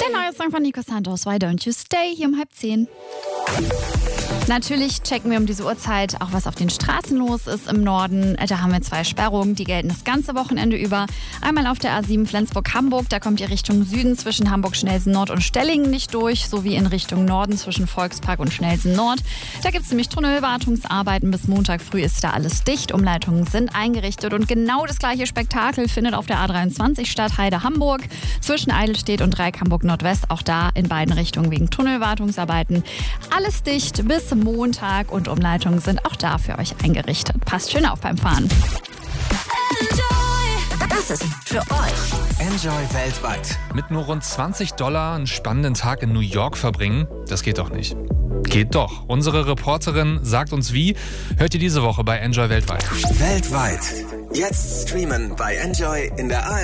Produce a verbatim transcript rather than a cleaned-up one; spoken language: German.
Der neue Song von Nico Santos, Why Don't You Stay, hier um halb zehn. Natürlich checken wir um diese Uhrzeit auch, was auf den Straßen los ist im Norden. Da haben wir zwei Sperrungen, die gelten das ganze Wochenende über. Einmal auf der A sieben Flensburg-Hamburg, da kommt ihr Richtung Süden zwischen Hamburg-Schnelsen-Nord und Stellingen nicht durch, sowie in Richtung Norden zwischen Volkspark und Schnelsen-Nord. Da gibt es nämlich Tunnelwartungsarbeiten. Bis Montag früh ist da alles dicht. Umleitungen sind eingerichtet und genau das gleiche Spektakel findet auf der A dreiundzwanzig statt, Heide-Hamburg. Zwischen Eidelstedt und Dreieck Hamburg-Nordwest, auch da in beiden Richtungen wegen Tunnelwartungsarbeiten. Alles dicht bis Montag und Umleitungen sind auch da für euch eingerichtet. Passt schön auf beim Fahren. Das ist für euch. Enjoy weltweit. Mit nur rund zwanzig Dollar einen spannenden Tag in New York verbringen, das geht doch nicht. Geht doch. Unsere Reporterin sagt uns wie. Hört ihr diese Woche bei Enjoy weltweit. Weltweit. Jetzt streamen bei Enjoy in der A R D.